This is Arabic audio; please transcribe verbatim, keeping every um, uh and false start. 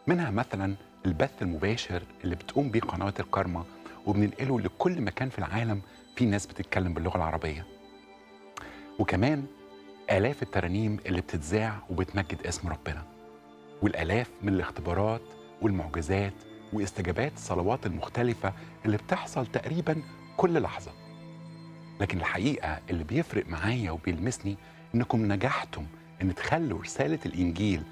منها مثلا البث المباشر اللي بتقوم بيه قناة الكارما وبننقله لكل مكان في العالم في ناس بتتكلم باللغة العربية. وكمان آلاف الترانيم اللي بتتذاع وبتمجد اسم ربنا، والآلاف من الاختبارات والمعجزات واستجابات الصلوات المختلفة اللي بتحصل تقريبا كل لحظة. لكن الحقيقة اللي بيفرق معايا وبيلمسني إنكم نجحتم إن تخلوا رسالة الإنجيل